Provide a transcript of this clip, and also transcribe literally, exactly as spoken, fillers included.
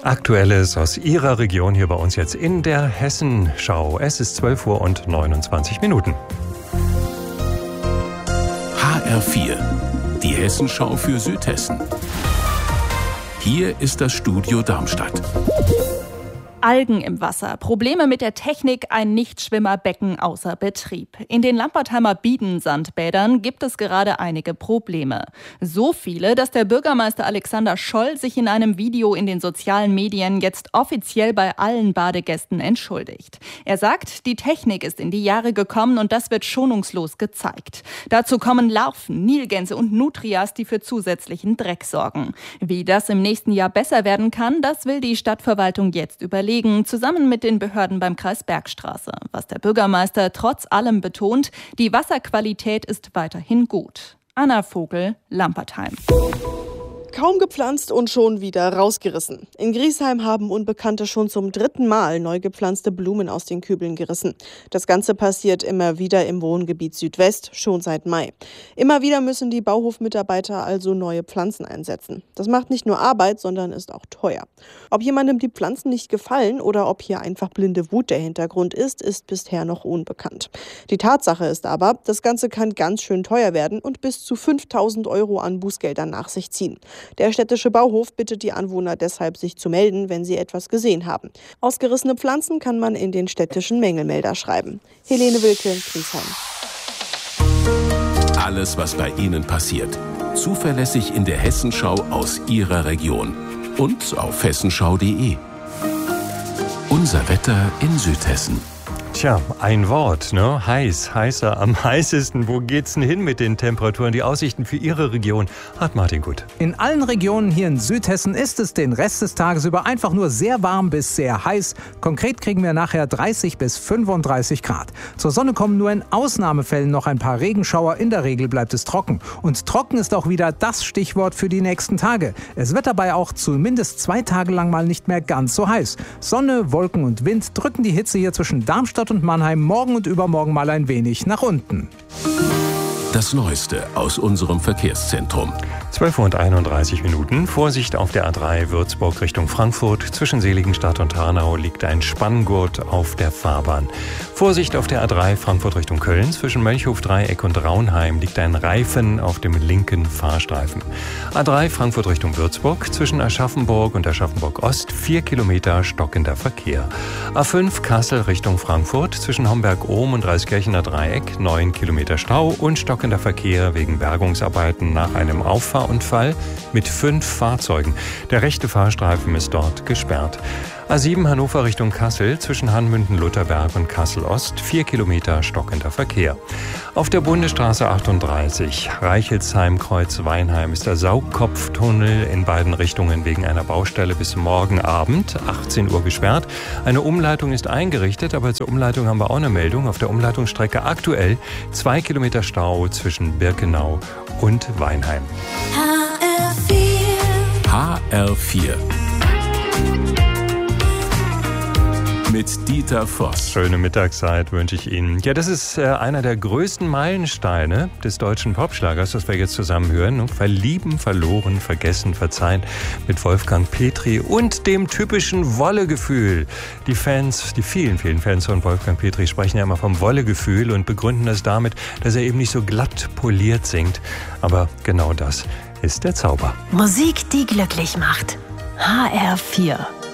Aktuelles aus Ihrer Region hier bei uns jetzt in der Hessenschau. Es ist zwölf Uhr und neunundzwanzig Minuten. H R vier, die Hessenschau für Südhessen. Hier ist das Studio Darmstadt. Algen im Wasser, Probleme mit der Technik, ein Nichtschwimmerbecken außer Betrieb. In den Lampertheimer Biedensandbädern gibt es gerade einige Probleme. So viele, dass der Bürgermeister Alexander Scholl sich in einem Video in den sozialen Medien jetzt offiziell bei allen Badegästen entschuldigt. Er sagt, die Technik ist in die Jahre gekommen und das wird schonungslos gezeigt. Dazu kommen Larven, Nilgänse und Nutrias, die für zusätzlichen Dreck sorgen. Wie das im nächsten Jahr besser werden kann, das will die Stadtverwaltung jetzt überlegen. Zusammen mit den Behörden beim Kreis Bergstraße. Was der Bürgermeister trotz allem betont, die Wasserqualität ist weiterhin gut. Anna Vogel, Lampertheim. Kaum gepflanzt und schon wieder rausgerissen. In Griesheim haben Unbekannte schon zum dritten Mal neu gepflanzte Blumen aus den Kübeln gerissen. Das Ganze passiert immer wieder im Wohngebiet Südwest, schon seit Mai. Immer wieder müssen die Bauhofmitarbeiter also neue Pflanzen einsetzen. Das macht nicht nur Arbeit, sondern ist auch teuer. Ob jemandem die Pflanzen nicht gefallen oder ob hier einfach blinde Wut der Hintergrund ist, ist bisher noch unbekannt. Die Tatsache ist aber, das Ganze kann ganz schön teuer werden und bis zu fünftausend Euro an Bußgeldern nach sich ziehen. Der städtische Bauhof bittet die Anwohner deshalb, sich zu melden, wenn sie etwas gesehen haben. Ausgerissene Pflanzen kann man in den städtischen Mängelmelder schreiben. Helene Wilke, Griesheim. Alles, was bei Ihnen passiert. Zuverlässig in der Hessenschau aus Ihrer Region. Und auf hessenschau punkt de. Unser Wetter in Südhessen. Tja, ein Wort, ne? Heiß, heißer, am heißesten. Wo geht's denn hin mit den Temperaturen? Die Aussichten für Ihre Region hat Martin Gut. In allen Regionen hier in Südhessen ist es den Rest des Tages über einfach nur sehr warm bis sehr heiß. Konkret kriegen wir nachher dreißig bis fünfunddreißig Grad. Zur Sonne kommen nur in Ausnahmefällen noch ein paar Regenschauer. In der Regel bleibt es trocken. Und trocken ist auch wieder das Stichwort für die nächsten Tage. Es wird dabei auch zumindest zwei Tage lang mal nicht mehr ganz so heiß. Sonne, Wolken und Wind drücken die Hitze hier zwischen Darmstadt und Mannheim morgen und übermorgen mal ein wenig nach unten. Das Neueste aus unserem Verkehrszentrum. zwölf Uhr und einunddreißig Minuten. Vorsicht auf der A drei Würzburg Richtung Frankfurt. Zwischen Seligenstadt und Hanau liegt ein Spanngurt auf der Fahrbahn. Vorsicht auf der A drei Frankfurt Richtung Köln. Zwischen Mölchhof-Dreieck und Raunheim liegt ein Reifen auf dem linken Fahrstreifen. A drei Frankfurt Richtung Würzburg. Zwischen Aschaffenburg und Aschaffenburg Ost vier Kilometer stockender Verkehr. A fünf Kassel Richtung Frankfurt. Zwischen Homberg-Ohm und Reiskirchener Dreieck neun Kilometer Stau und stockender Verkehr wegen Bergungsarbeiten nach einem Auffahrunfall mit fünf Fahrzeugen. Der rechte Fahrstreifen ist dort gesperrt. A sieben Hannover Richtung Kassel, zwischen Hanmünden-Lutherberg und Kassel-Ost, vier Kilometer stockender Verkehr. Auf der Bundesstraße achtunddreißig, Reichelsheim-Kreuz-Weinheim, ist der Saugkopftunnel in beiden Richtungen wegen einer Baustelle bis morgen Abend, achtzehn Uhr, gesperrt. Eine Umleitung ist eingerichtet, aber zur Umleitung haben wir auch eine Meldung. Auf der Umleitungsstrecke aktuell zwei Kilometer Stau zwischen Birkenau und Weinheim. H R vier. H R vier. Mit Dieter Voss. Schöne Mittagszeit wünsche ich Ihnen. Ja, das ist äh, einer der größten Meilensteine des deutschen Popschlagers, das wir jetzt zusammen hören. Verlieben, verloren, vergessen, verzeihen mit Wolfgang Petri und dem typischen Wollegefühl. Die Fans, die vielen, vielen Fans von Wolfgang Petri sprechen ja immer vom Wollegefühl und begründen das damit, dass er eben nicht so glatt poliert singt. Aber genau das ist der Zauber. Musik, die glücklich macht. H R vier.